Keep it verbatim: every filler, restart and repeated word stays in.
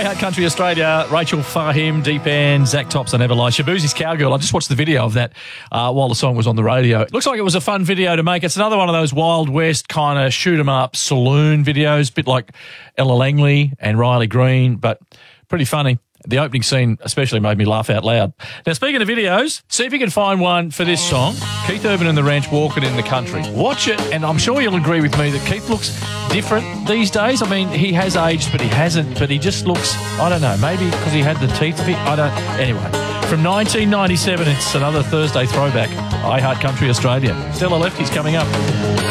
Heart Country Australia, Rachel Fahim, Deep End, Zach Thompson, Everline, Shabuzi's Cowgirl. I just watched the video of that uh, while the song was on the radio. It looks like it was a fun video to make. It's another one of those Wild West kind of shoot 'em up saloon videos, a bit like Ella Langley and Riley Green, but pretty funny. The opening scene especially made me laugh out loud. Now, speaking of videos, see if you can find one for this song, Keith Urban and the Ranch, Walking in the Country. Watch it, and I'm sure you'll agree with me that Keith looks different these days. I mean, he has aged, but he hasn't, but he just looks, I don't know, maybe because he had the teeth fit, I don't, anyway. From nineteen ninety-seven, it's another Thursday throwback. I Heart Country Australia. Stella Lefty's coming up.